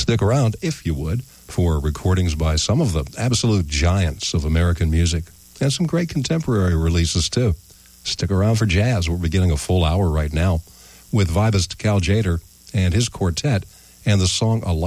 Stick around, if you would, for recordings by some of the absolute giants of American music, and some great contemporary releases, too. Stick around for jazz. We're beginning a full hour right now with vibist Cal Tjader and his quartet, and the song A